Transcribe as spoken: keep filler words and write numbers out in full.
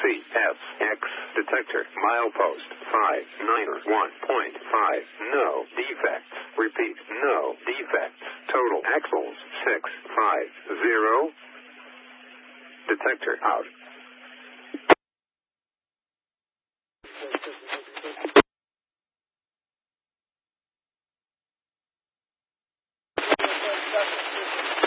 C S X detector milepost five niner one point five. No defects. Repeat, no defects. Total axles six five zero. Detector out.